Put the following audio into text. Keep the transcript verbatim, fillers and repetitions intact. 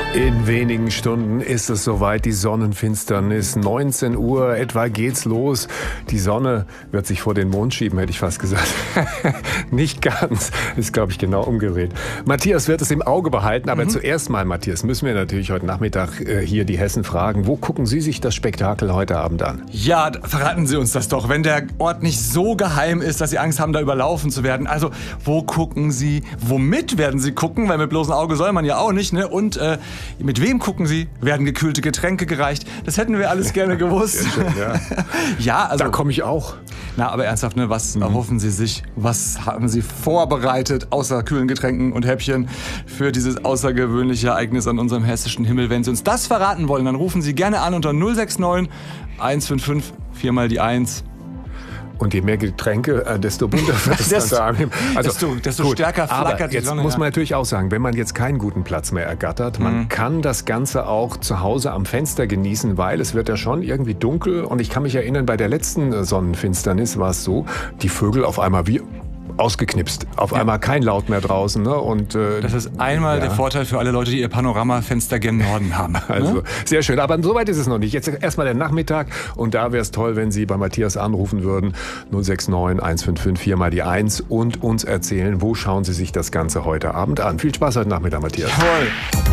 In wenigen Stunden ist es soweit, die Sonnenfinsternis. neunzehn Uhr etwa geht's los. Die Sonne wird sich vor den Mond schieben, hätte ich fast gesagt. Nicht ganz, ist glaube ich genau umgedreht. Matthias wird es im Auge behalten, aber mhm. zuerst mal, Matthias, müssen wir natürlich heute Nachmittag äh, hier die Hessen fragen. Wo gucken Sie sich das Spektakel heute Abend an? Ja, verraten Sie uns das doch, wenn der Ort nicht so geheim ist, dass Sie Angst haben, da überlaufen zu werden. Also, wo gucken Sie, womit werden Sie gucken? Weil mit bloßem Auge soll man ja auch nicht, ne? Und äh, mit wem gucken Sie? Werden gekühlte Getränke gereicht? Das hätten wir alles gerne gewusst. Sehr schön, ja. Ja, also, da komme ich auch. Na, aber ernsthaft, ne? Was mhm. erhoffen Sie sich? Was haben Sie vorbereitet, außer kühlen Getränken und Häppchen, für dieses außergewöhnliche Ereignis an unserem hessischen Himmel? Wenn Sie uns das verraten wollen, dann rufen Sie gerne an unter null sechs neun, eins fünf fünf, vier mal die eins. Und je mehr Getränke, desto bunter wird es desto, dann da. Also, desto, desto gut, stärker flackert die jetzt Sonne. Muss man ja. natürlich auch sagen, wenn man jetzt keinen guten Platz mehr ergattert, man Mhm. kann das Ganze auch zu Hause am Fenster genießen, weil es wird ja schon irgendwie dunkel. Und ich kann mich erinnern, bei der letzten Sonnenfinsternis war es so, die Vögel auf einmal wie ausgeknipst. Auf ja. einmal kein Laut mehr draußen. Ne? Und, äh, das ist einmal ja. der Vorteil für alle Leute, die ihr Panoramafenster gen Norden haben. Also ne? sehr schön. Aber so weit ist es noch nicht. Jetzt erstmal der Nachmittag. Und da wäre es toll, wenn Sie bei Matthias anrufen würden. null sechs neun, eins fünf fünf, vier mal die eins und uns erzählen, wo schauen Sie sich das Ganze heute Abend an. Viel Spaß heute Nachmittag, Matthias. Toll.